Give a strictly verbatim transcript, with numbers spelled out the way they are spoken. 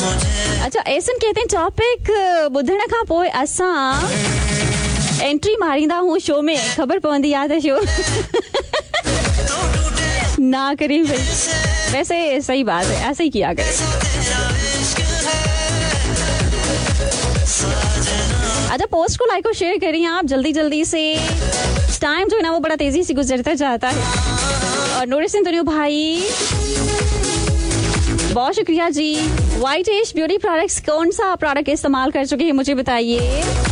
अच्छा ऐसन कहते हैं टॉपिक ॿुधण खां पोइ असां एंट्री मारींदा हूँ शो में, ख़बर पवंदी आहे त शो ना करें भाई। वैसे सही बात है, ऐसे ही किया करें। अच्छा पोस्ट को लाइक और शेयर करिए आप जल्दी जल्दी से। टाइम जो है ना वो बड़ा तेजी से गुजरता जाता है। और नूरसिन तन्यू भाई बहुत शुक्रिया जी। वाइट एश ब्यूटी प्रोडक्ट्स कौन सा प्रोडक्ट इस्तेमाल कर चुके हैं मुझे बताइए।